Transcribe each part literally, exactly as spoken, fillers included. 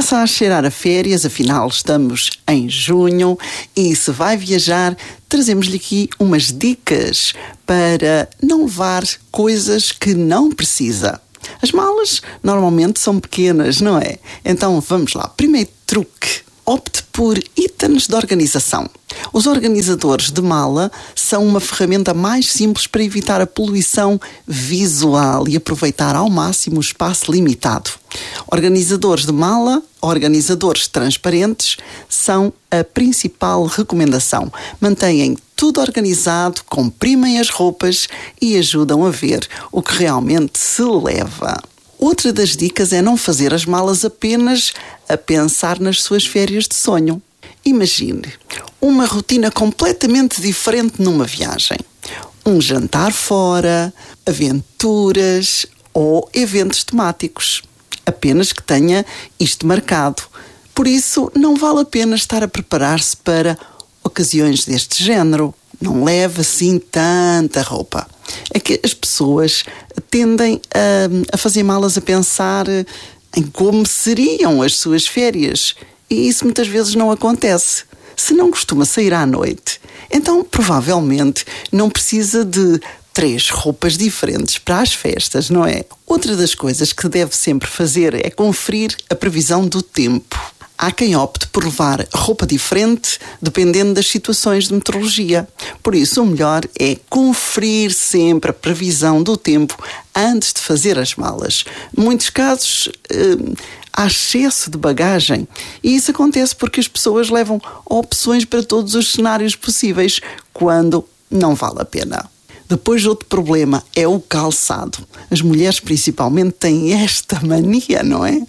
Começa a cheirar a férias, afinal estamos em junho e se vai viajar, trazemos-lhe aqui umas dicas para não levar coisas que não precisa. As malas normalmente são pequenas, não é? Então vamos lá. Primeiro truque. Opte por itens de organização. Os organizadores de mala são uma ferramenta mais simples para evitar a poluição visual e aproveitar ao máximo o espaço limitado. Organizadores de mala, organizadores transparentes, são a principal recomendação. Mantêm tudo organizado, comprimem as roupas e ajudam a ver o que realmente se leva. Outra das dicas é não fazer as malas apenas a pensar nas suas férias de sonho. Imagine uma rotina completamente diferente numa viagem. Um jantar fora, aventuras ou eventos temáticos. Apenas que tenha isto marcado. Por isso, não vale a pena estar a preparar-se para ocasiões deste género. Não leve assim tanta roupa. É que as pessoas tendem a, a fazer malas a pensar em como seriam as suas férias. E isso muitas vezes não acontece. Se não costuma sair à noite, então provavelmente não precisa de três roupas diferentes para as festas, não é? Outra das coisas que deve sempre fazer é conferir a previsão do tempo. Há quem opte por levar roupa diferente dependendo das situações de meteorologia. Por isso, o melhor é conferir sempre a previsão do tempo antes de fazer as malas. Em muitos casos, hum, há excesso de bagagem e isso acontece porque as pessoas levam opções para todos os cenários possíveis, quando não vale a pena. Depois, outro problema é o calçado. As mulheres principalmente têm esta mania, não é?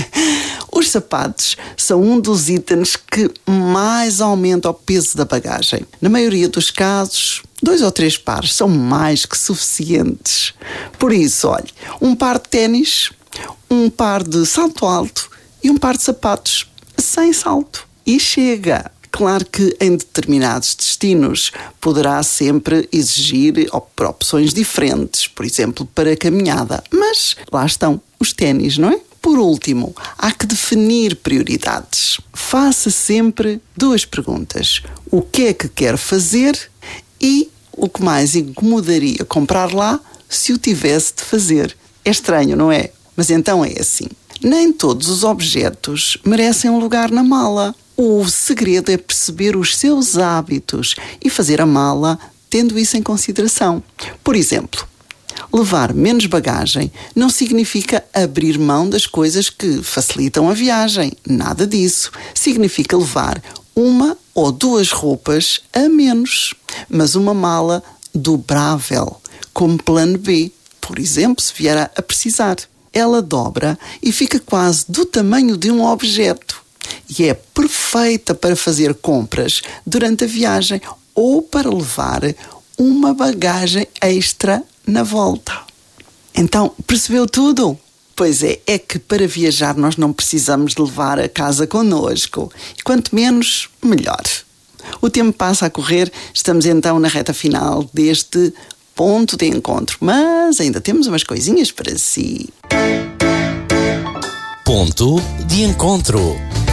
Os sapatos são um dos itens que mais aumenta o peso da bagagem. Na maioria dos casos, dois ou três pares são mais que suficientes. Por isso, olhe, um par de ténis, um par de salto alto e um par de sapatos sem salto. E chega! Claro que em determinados destinos poderá sempre exigir opções diferentes, por exemplo, para a caminhada. Mas lá estão os ténis, não é? Por último, há que definir prioridades. Faça sempre duas perguntas. O que é que quer fazer e o que mais incomodaria comprar lá se o tivesse de fazer. É estranho, não é? Mas então é assim. Nem todos os objetos merecem um lugar na mala. O segredo é perceber os seus hábitos e fazer a mala tendo isso em consideração. Por exemplo, levar menos bagagem não significa abrir mão das coisas que facilitam a viagem. Nada disso. Significa levar uma ou duas roupas a menos, mas uma mala dobrável, como plano B, por exemplo, se vier a precisar. Ela dobra e fica quase do tamanho de um objeto. E é perfeita para fazer compras durante a viagem ou para levar uma bagagem extra na volta. Então, percebeu tudo? Pois é, é que para viajar nós não precisamos de levar a casa connosco. E quanto menos, melhor. O tempo passa a correr, estamos então na reta final deste ponto de encontro. Mas ainda temos umas coisinhas para si. Ponto de encontro.